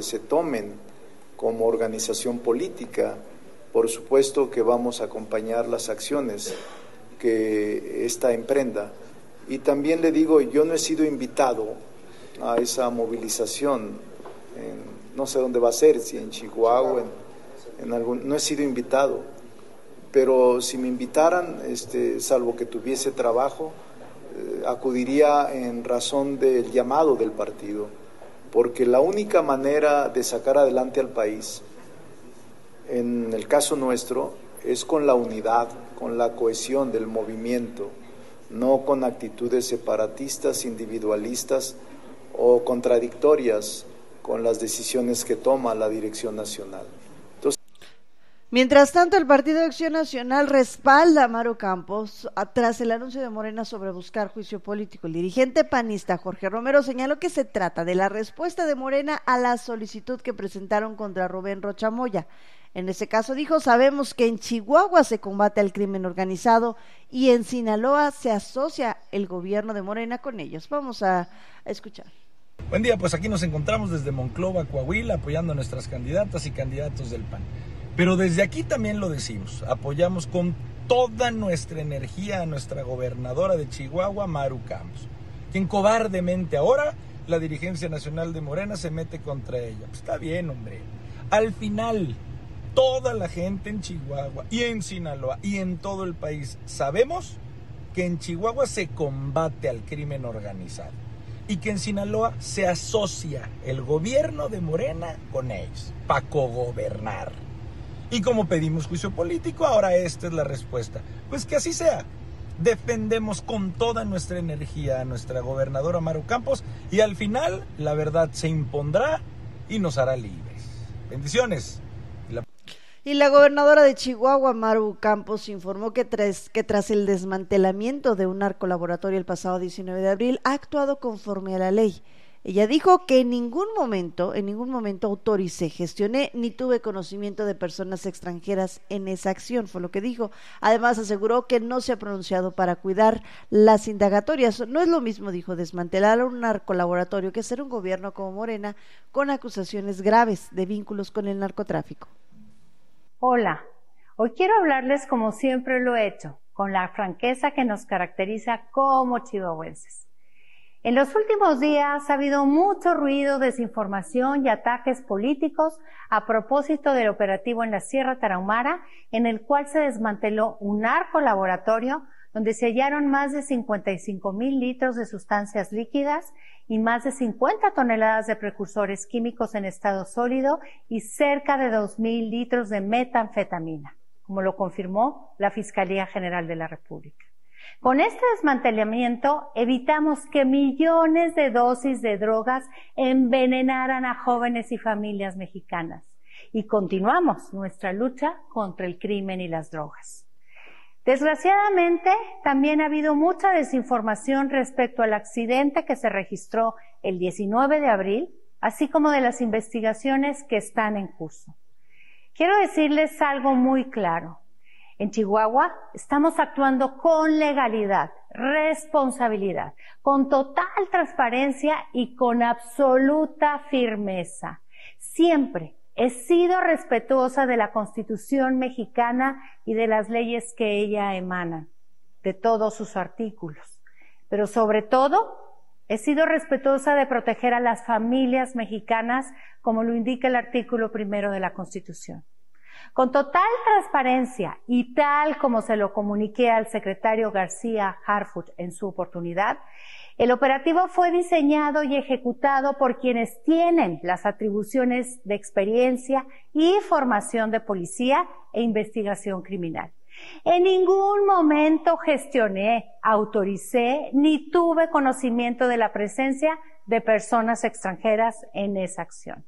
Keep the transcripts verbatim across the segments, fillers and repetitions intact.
se tomen como organización política. Por supuesto que vamos a acompañar las acciones que ésta emprenda. Y también le digo, yo no he sido invitado a esa movilización, en, no sé dónde va a ser, si en Chihuahua, en, en algún, no he sido invitado, pero si me invitaran, este, salvo que tuviese trabajo, eh, acudiría en razón del llamado del partido, porque la única manera de sacar adelante al país, en el caso nuestro, es con la unidad, con la cohesión del movimiento, no con actitudes separatistas, individualistas o contradictorias con las decisiones que toma la dirección nacional. Entonces, mientras tanto, el Partido de Acción Nacional respalda a Maru Campos tras el anuncio de Morena sobre buscar juicio político. El dirigente panista Jorge Romero señaló que se trata de la respuesta de Morena a la solicitud que presentaron contra Rubén Rocha Moya. En ese caso, dijo, sabemos que en Chihuahua se combate al crimen organizado y en Sinaloa se asocia el gobierno de Morena con ellos. Vamos a, a escuchar. Buen día, pues aquí nos encontramos desde Monclova, Coahuila, apoyando a nuestras candidatas y candidatos del P A N. Pero desde aquí también lo decimos, apoyamos con toda nuestra energía a nuestra gobernadora de Chihuahua, Maru Campos, quien cobardemente ahora la dirigencia nacional de Morena se mete contra ella. Pues está bien, hombre. Al final, toda la gente en Chihuahua y en Sinaloa y en todo el país sabemos que en Chihuahua se combate al crimen organizado y que en Sinaloa se asocia el gobierno de Morena con ellos para cogobernar. Y como pedimos juicio político, ahora esta es la respuesta. Pues que así sea. Defendemos con toda nuestra energía a nuestra gobernadora Maru Campos y al final la verdad se impondrá y nos hará libres. Bendiciones. Y la gobernadora de Chihuahua, Maru Campos, informó que tras, que tras el desmantelamiento de un narcolaboratorio el pasado diecinueve de abril, ha actuado conforme a la ley. Ella dijo que en ningún momento, en ningún momento autoricé, gestioné ni tuve conocimiento de personas extranjeras en esa acción, fue lo que dijo. Además aseguró que no se ha pronunciado para cuidar las indagatorias. No es lo mismo, dijo, desmantelar un narcolaboratorio que ser un gobierno como Morena con acusaciones graves de vínculos con el narcotráfico. Hola, hoy quiero hablarles como siempre lo he hecho, con la franqueza que nos caracteriza como chihuahuenses. En los últimos días ha habido mucho ruido, desinformación y ataques políticos a propósito del operativo en la Sierra Tarahumara, en el cual se desmanteló un narcolaboratorio donde se hallaron más de cincuenta y cinco mil litros de sustancias líquidas y más de cincuenta toneladas de precursores químicos en estado sólido y cerca de dos mil litros de metanfetamina, como lo confirmó la Fiscalía General de la República. Con este desmantelamiento evitamos que millones de dosis de drogas envenenaran a jóvenes y familias mexicanas y continuamos nuestra lucha contra el crimen y las drogas. Desgraciadamente, también ha habido mucha desinformación respecto al accidente que se registró el diecinueve de abril, así como de las investigaciones que están en curso. Quiero decirles algo muy claro. En Chihuahua estamos actuando con legalidad, responsabilidad, con total transparencia y con absoluta firmeza. Siempre he sido respetuosa de la Constitución mexicana y de las leyes que ella emana, de todos sus artículos. Pero sobre todo, he sido respetuosa de proteger a las familias mexicanas, como lo indica el artículo primero de la Constitución. Con total transparencia y tal como se lo comuniqué al secretario García Harfuch en su oportunidad, el operativo fue diseñado y ejecutado por quienes tienen las atribuciones de experiencia y formación de policía e investigación criminal. En ningún momento gestioné, autoricé ni tuve conocimiento de la presencia de personas extranjeras en esa acción.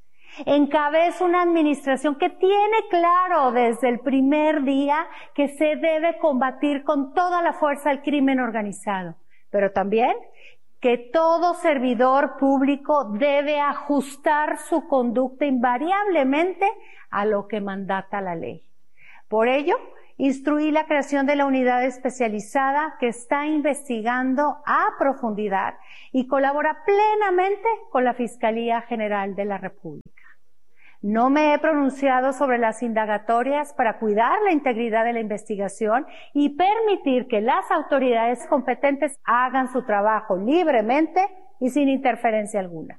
Encabezo una administración que tiene claro desde el primer día que se debe combatir con toda la fuerza el crimen organizado, pero también que todo servidor público debe ajustar su conducta invariablemente a lo que mandata la ley. Por ello, instruí la creación de la unidad especializada que está investigando a profundidad y colabora plenamente con la Fiscalía General de la República. No me he pronunciado sobre las indagatorias para cuidar la integridad de la investigación y permitir que las autoridades competentes hagan su trabajo libremente y sin interferencia alguna.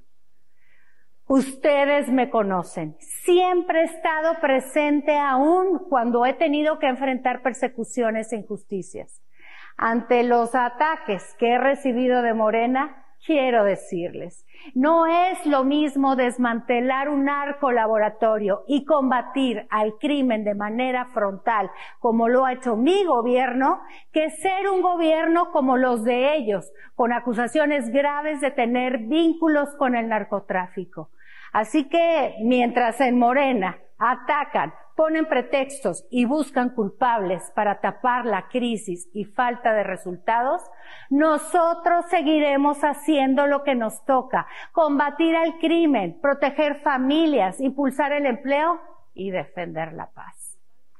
Ustedes me conocen. Siempre he estado presente aún cuando he tenido que enfrentar persecuciones e injusticias. Ante los ataques que he recibido de Morena, quiero decirles, no es lo mismo desmantelar un narcolaboratorio y combatir al crimen de manera frontal, como lo ha hecho mi gobierno, que ser un gobierno como los de ellos, con acusaciones graves de tener vínculos con el narcotráfico. Así que, mientras en Morena atacan, ponen pretextos y buscan culpables para tapar la crisis y falta de resultados, nosotros seguiremos haciendo lo que nos toca: combatir al crimen, proteger familias, impulsar el empleo y defender la paz.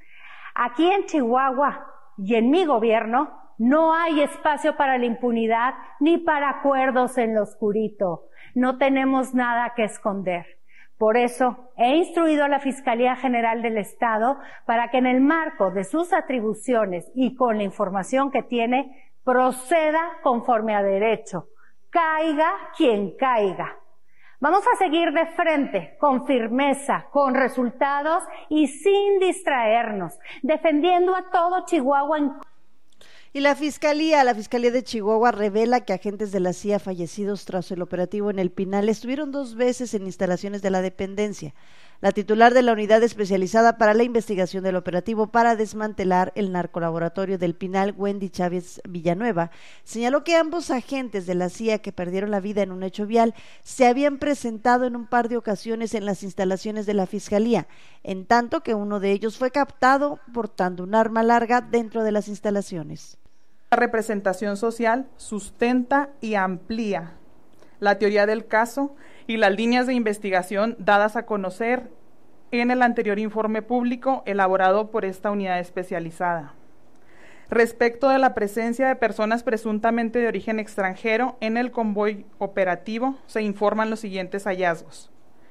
Aquí en Chihuahua y en mi gobierno no hay espacio para la impunidad ni para acuerdos en lo oscurito. No tenemos nada que esconder. Por eso, he instruido a la Fiscalía General del Estado para que en el marco de sus atribuciones y con la información que tiene, proceda conforme a derecho. Caiga quien caiga. Vamos a seguir de frente, con firmeza, con resultados y sin distraernos, defendiendo a todo Chihuahua en... Y la Fiscalía, la Fiscalía de Chihuahua revela que agentes de la C I A fallecidos tras el operativo en El Pinal estuvieron dos veces en instalaciones de la dependencia. La titular de la unidad especializada para la investigación del operativo para desmantelar el narcolaboratorio del Pinal, Wendy Chávez Villanueva, señaló que ambos agentes de la C I A que perdieron la vida en un hecho vial se habían presentado en un par de ocasiones en las instalaciones de la Fiscalía, en tanto que uno de ellos fue captado portando un arma larga dentro de las instalaciones. La representación social sustenta y amplía la teoría del caso y las líneas de investigación dadas a conocer en el anterior informe público elaborado por esta unidad especializada. Respecto de la presencia de personas presuntamente de origen extranjero en el convoy operativo, se informan los siguientes hallazgos.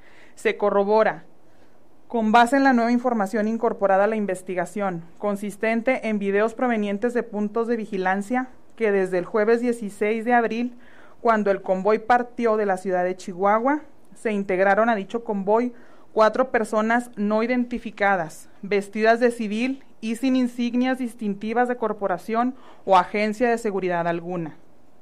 Se corrobora, con base en la nueva información incorporada a la investigación, consistente en videos provenientes de puntos de vigilancia, que desde el jueves dieciséis de abril, cuando el convoy partió de la ciudad de Chihuahua, se integraron a dicho convoy cuatro personas no identificadas, vestidas de civil y sin insignias distintivas de corporación o agencia de seguridad alguna.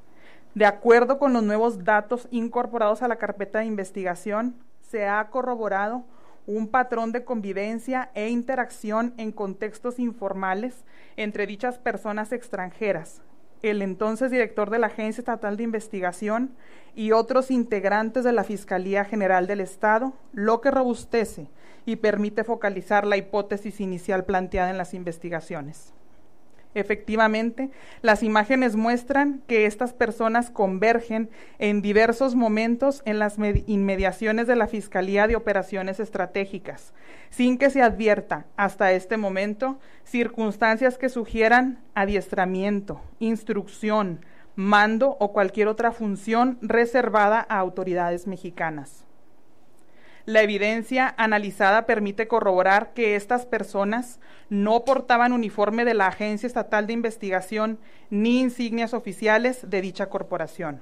De acuerdo con los nuevos datos incorporados a la carpeta de investigación, se ha corroborado un patrón de convivencia e interacción en contextos informales entre dichas personas extranjeras, el entonces director de la Agencia Estatal de Investigación y otros integrantes de la Fiscalía General del Estado, lo que robustece y permite focalizar la hipótesis inicial planteada en las investigaciones. Efectivamente, las imágenes muestran que estas personas convergen en diversos momentos en las inmediaciones de la Fiscalía de Operaciones Estratégicas, sin que se advierta hasta este momento circunstancias que sugieran adiestramiento, instrucción, mando o cualquier otra función reservada a autoridades mexicanas. La evidencia analizada permite corroborar que estas personas no portaban uniforme de la Agencia Estatal de Investigación ni insignias oficiales de dicha corporación.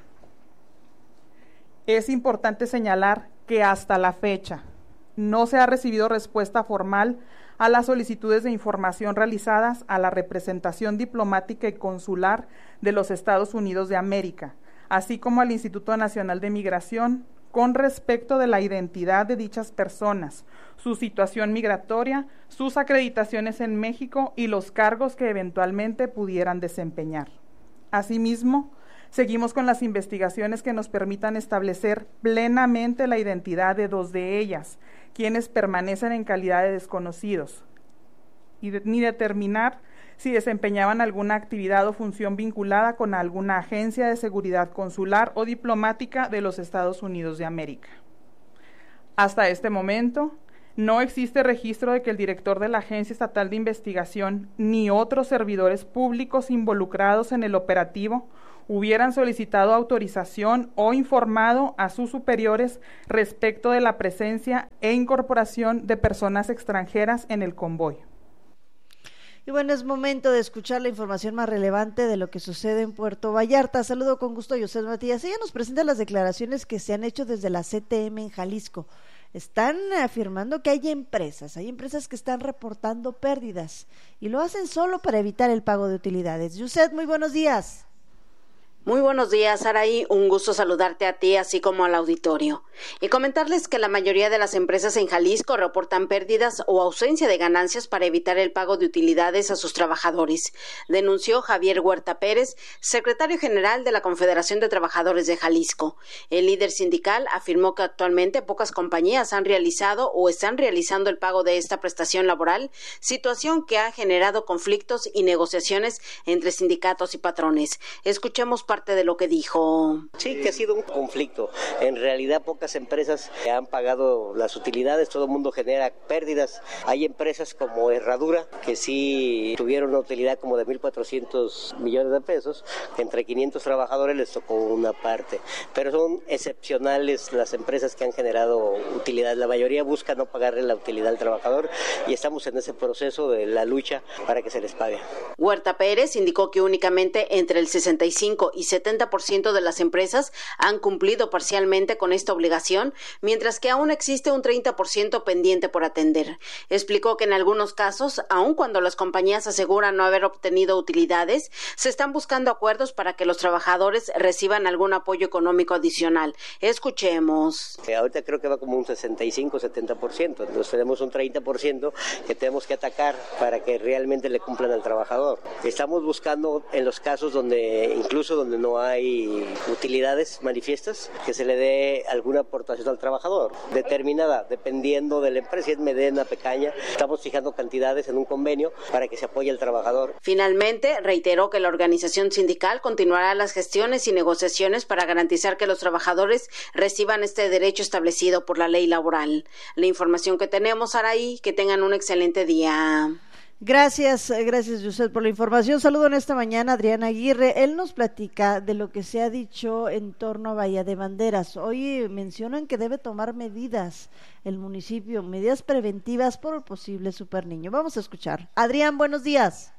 Es importante señalar que hasta la fecha no se ha recibido respuesta formal a las solicitudes de información realizadas a la representación diplomática y consular de los Estados Unidos de América, así como al Instituto Nacional de Migración, con respecto de la identidad de dichas personas, su situación migratoria, sus acreditaciones en México y los cargos que eventualmente pudieran desempeñar. Asimismo, seguimos con las investigaciones que nos permitan establecer plenamente la identidad de dos de ellas, quienes permanecen en calidad de desconocidos, y de, ni determinar si desempeñaban alguna actividad o función vinculada con alguna agencia de seguridad consular o diplomática de los Estados Unidos de América. Hasta este momento, No existe registro de que el director de la Agencia Estatal de Investigación ni otros servidores públicos involucrados en el operativo hubieran solicitado autorización o informado a sus superiores respecto de la presencia e incorporación de personas extranjeras en el convoy. Y bueno, es momento de escuchar la información más relevante de lo que sucede en Puerto Vallarta. Saludo con gusto a José Matías. Ella nos presenta las declaraciones que se han hecho desde la C T M en Jalisco. Están afirmando que hay empresas, hay empresas que están reportando pérdidas y lo hacen solo para evitar el pago de utilidades. Yuset, muy buenos días. Muy buenos días, Araí. Un gusto saludarte a ti, así como al auditorio. Y comentarles que la mayoría de las empresas en Jalisco reportan pérdidas o ausencia de ganancias para evitar el pago de utilidades a sus trabajadores, denunció Javier Huerta Pérez, secretario general de la Confederación de Trabajadores de Jalisco. El líder sindical afirmó que actualmente pocas compañías han realizado o están realizando el pago de esta prestación laboral, situación que ha generado conflictos y negociaciones entre sindicatos y patrones. Escuchemos parte de lo que dijo. Sí, que ha sido un conflicto. En realidad pocas empresas han pagado las utilidades, todo el mundo genera pérdidas. Hay empresas como Herradura que sí tuvieron una utilidad como de mil cuatrocientos millones de pesos, entre quinientos trabajadores les tocó una parte, pero son excepcionales las empresas que han generado utilidad. La mayoría busca no pagarle la utilidad al trabajador y estamos en ese proceso de la lucha para que se les pague. Huerta Pérez indicó que únicamente entre el sesenta y cinco y setenta por ciento de las empresas han cumplido parcialmente con esta obligación, mientras que aún existe un treinta por ciento pendiente por atender. Explicó que en algunos casos, aun cuando las compañías aseguran no haber obtenido utilidades, se están buscando acuerdos para que los trabajadores reciban algún apoyo económico adicional. Escuchemos. Que ahorita creo que va como un sesenta y cinco a setenta por ciento, entonces tenemos un treinta por ciento que tenemos que atacar para que realmente le cumplan al trabajador. Estamos buscando en los casos donde, incluso donde no hay utilidades manifiestas, que se le dé alguna aportación al trabajador, determinada, dependiendo de la empresa, si es mediana, pequeña. Estamos fijando cantidades en un convenio para que se apoye al trabajador. Finalmente, reiteró que la organización sindical continuará las gestiones y negociaciones para garantizar que los trabajadores reciban este derecho establecido por la ley laboral. La información que tenemos, Araí, que tengan un excelente día. Gracias, gracias Yuset por la información. Saludo en esta mañana a Adrián Aguirre. Él nos platica de lo que se ha dicho en torno a Bahía de Banderas. Hoy mencionan que debe tomar medidas el municipio, medidas preventivas por el posible superniño. Vamos a escuchar. Adrián, buenos días.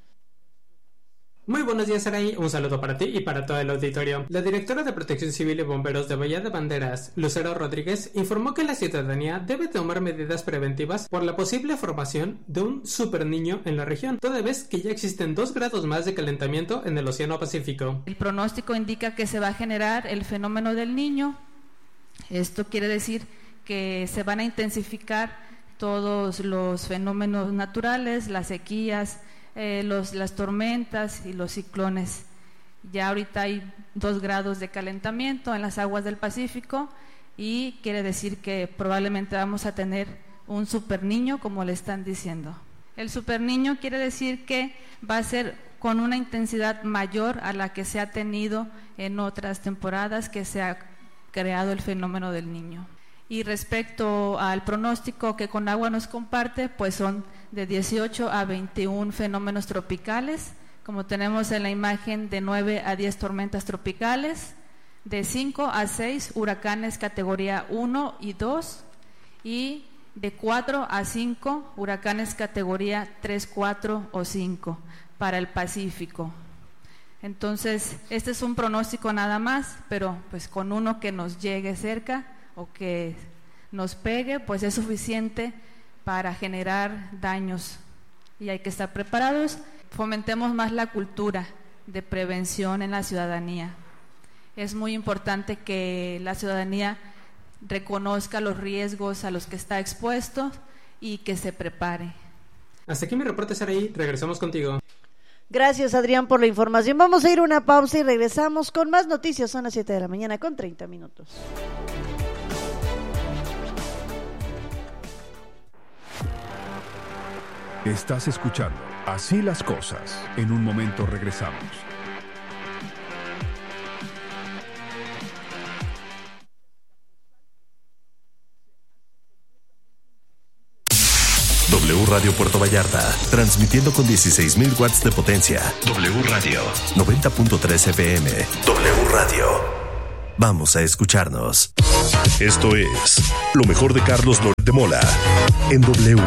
Muy buenos días, Araí. Un saludo para ti y para todo el auditorio. La directora de Protección Civil y Bomberos de Bahía de Banderas, Lucero Rodríguez, informó que la ciudadanía debe tomar medidas preventivas por la posible formación de un superniño en la región, toda vez que ya existen dos grados más de calentamiento en el Océano Pacífico. El pronóstico indica que se va a generar el fenómeno del niño. Esto quiere decir que se van a intensificar todos los fenómenos naturales, las sequías, Eh, los, las tormentas y los ciclones. Ya ahorita hay dos grados de calentamiento en las aguas del Pacífico y quiere decir que probablemente vamos a tener un superniño, como le están diciendo. El superniño quiere decir que va a ser con una intensidad mayor a la que se ha tenido en otras temporadas que se ha creado el fenómeno del niño. Y respecto al pronóstico que Conagua nos comparte, pues son de dieciocho a veintiún fenómenos tropicales, como tenemos en la imagen, de nueve a diez tormentas tropicales, de cinco a seis huracanes categoría uno y dos, y de cuatro a cinco huracanes categoría tres, cuatro o cinco para el Pacífico. Entonces, este es un pronóstico nada más, pero pues con uno que nos llegue cerca o que nos pegue, pues es suficiente para generar daños y hay que estar preparados. Fomentemos más la cultura de prevención en la ciudadanía. Es muy importante que la ciudadanía reconozca los riesgos a los que está expuesto y que se prepare. Hasta aquí mi reporte, Saraí. Regresamos contigo. Gracias, Adrián, por la información. Vamos a ir a una pausa y regresamos con más noticias. Son las siete de la mañana con treinta minutos. Estás escuchando Así las Cosas. En un momento regresamos. W Radio Puerto Vallarta, transmitiendo con dieciséis mil watts de potencia. W Radio noventa punto tres F M. W Radio. Vamos a escucharnos. Esto es lo mejor de Carlos Loret de Mola en W.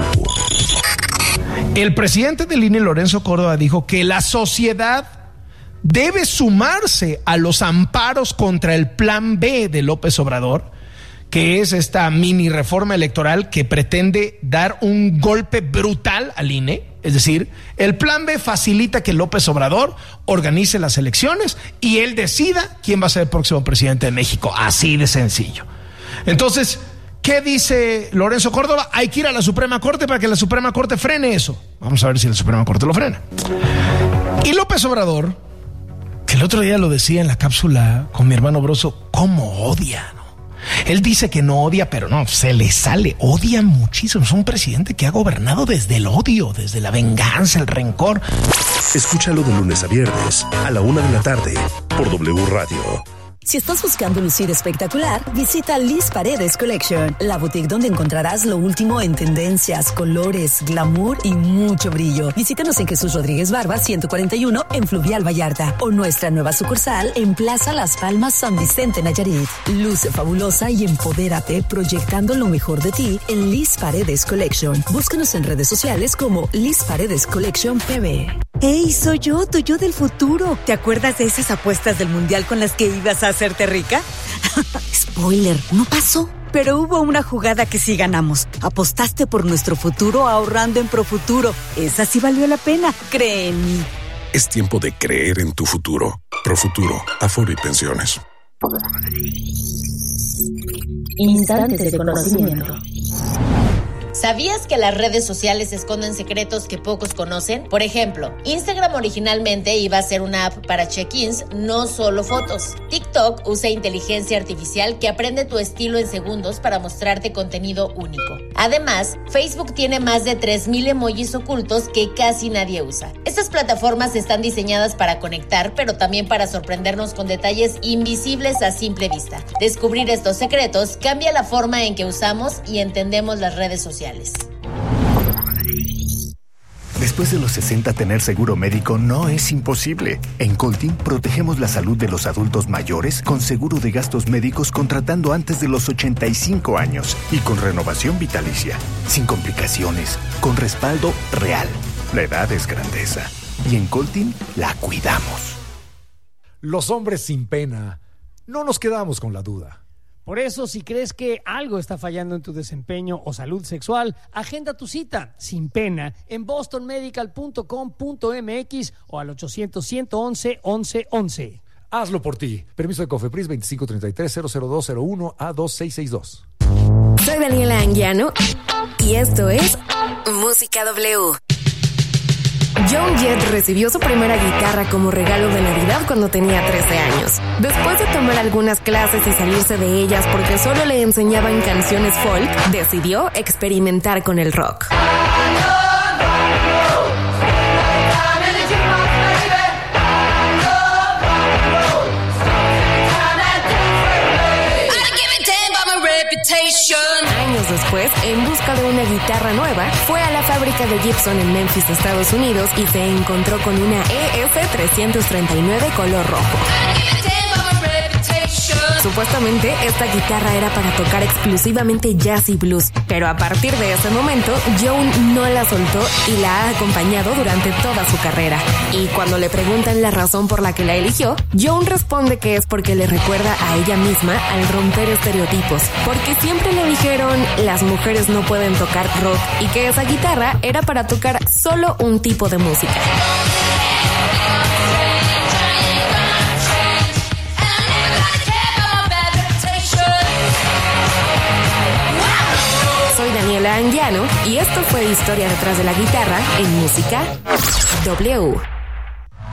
El presidente del I N E, Lorenzo Córdoba, dijo que la sociedad debe sumarse a los amparos contra el Plan B de López Obrador, que es esta mini reforma electoral que pretende dar un golpe brutal al I N E. Es decir, el Plan B facilita que López Obrador organice las elecciones y él decida quién va a ser el próximo presidente de México. Así de sencillo. Entonces, ¿qué dice Lorenzo Córdoba? Hay que ir a la Suprema Corte para que la Suprema Corte frene eso. Vamos a ver si la Suprema Corte lo frena. Y López Obrador, que el otro día lo decía en la cápsula con mi hermano Broso, ¿cómo odia? ¿no? Él dice que no odia, pero no, se le sale, odia muchísimo. Es un presidente que ha gobernado desde el odio, desde la venganza, el rencor. Escúchalo de lunes a viernes a la una de la tarde por W Radio. Si estás buscando lucir espectacular, visita Liz Paredes Collection, la boutique donde encontrarás lo último en tendencias, colores, glamour y mucho brillo. Visítanos en Jesús Rodríguez Barba ciento cuarenta y uno en Fluvial Vallarta o nuestra nueva sucursal en Plaza Las Palmas San Vicente Nayarit. Luce fabulosa y empodérate proyectando lo mejor de ti en Liz Paredes Collection. Búscanos en redes sociales como Liz Paredes Collection P B. ¡Hey, soy yo, tu yo del futuro! ¿Te acuerdas de esas apuestas del mundial con las que ibas a hacerte rica? Spoiler, no pasó. Pero hubo una jugada que sí ganamos. Apostaste por nuestro futuro ahorrando en Profuturo. Esa sí valió la pena, cree en mí. Es tiempo de creer en tu futuro. Profuturo, Afore y Pensiones. Instantes de conocimiento. ¿Sabías que las redes sociales esconden secretos que pocos conocen? Por ejemplo, Instagram originalmente iba a ser una app para check-ins, no solo fotos. TikTok usa inteligencia artificial que aprende tu estilo en segundos para mostrarte contenido único. Además, Facebook tiene más de tres mil emojis ocultos que casi nadie usa. Estas plataformas están diseñadas para conectar, pero también para sorprendernos con detalles invisibles a simple vista. Descubrir estos secretos cambia la forma en que usamos y entendemos las redes sociales. Después de los sesenta, tener seguro médico no es imposible. En Coltin protegemos la salud de los adultos mayores con seguro de gastos médicos contratando antes de los ochenta y cinco años y con renovación vitalicia, sin complicaciones, con respaldo real. La edad es grandeza y en Coltin la cuidamos. Los hombres sin pena no nos quedamos con la duda. Por eso, si crees que algo está fallando en tu desempeño o salud sexual, agenda tu cita sin pena en boston medical punto com punto m x o al ochocientos, ciento once, once once. Hazlo por ti. Permiso de Cofepris veinticinco treinta y tres, cero cero dos cero uno A dos seis seis dos. Soy Daniela Anguiano y esto es Música W. Joan Jett recibió su primera guitarra como regalo de Navidad cuando tenía trece años. Después de tomar algunas clases y salirse de ellas porque solo le enseñaban canciones folk, decidió experimentar con el rock. Años después, en busca de una guitarra nueva, fue a la fábrica de Gibson en Memphis, Estados Unidos, y se encontró con una E F trescientos treinta y nueve color rojo. Supuestamente, esta guitarra era para tocar exclusivamente jazz y blues, pero a partir de ese momento, Joan no la soltó y la ha acompañado durante toda su carrera. Y cuando le preguntan la razón por la que la eligió, Joan responde que es porque le recuerda a ella misma al romper estereotipos, porque siempre le dijeron las mujeres no pueden tocar rock y que esa guitarra era para tocar solo un tipo de música. Soy Daniela Anguiano y esto fue Historia detrás de la guitarra en Música W.